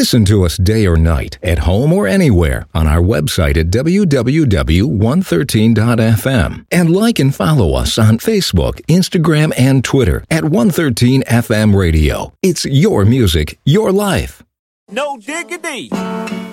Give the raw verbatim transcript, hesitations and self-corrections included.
Listen to us day or night, at home or anywhere, on our website at w w w dot one thirteen dot f m. And like and follow us on Facebook, Instagram, and Twitter at one thirteen F M Radio. It's your music, your life. No diggity.